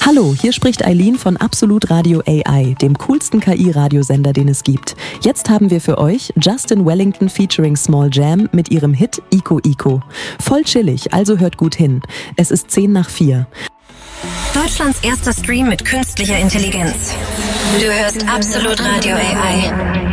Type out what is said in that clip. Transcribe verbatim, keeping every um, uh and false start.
Hallo, hier spricht Eileen von Absolut Radio A I, dem coolsten K I-Radiosender, den es gibt. Jetzt haben wir für euch Justin Wellington featuring Small Jam mit ihrem Hit Ico Ico. Voll chillig, also hört gut hin. Es ist zehn nach vier. Deutschlands erster Stream mit künstlicher Intelligenz. Du hörst Absolut Radio A I.